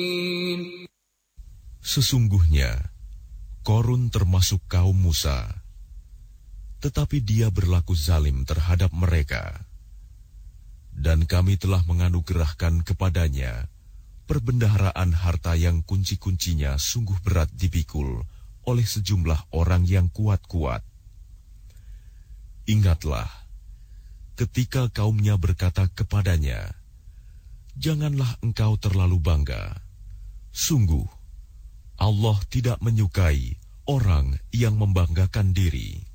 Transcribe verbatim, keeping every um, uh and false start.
Sesungguhnya Korun termasuk kaum Musa, tetapi dia berlaku zalim terhadap mereka. Dan kami telah menganugerahkan kepadanya perbendaharaan harta yang kunci-kuncinya sungguh berat dipikul oleh sejumlah orang yang kuat-kuat. Ingatlah, ketika kaumnya berkata kepadanya, "Janganlah engkau terlalu bangga. Sungguh, Allah tidak menyukai orang yang membanggakan diri."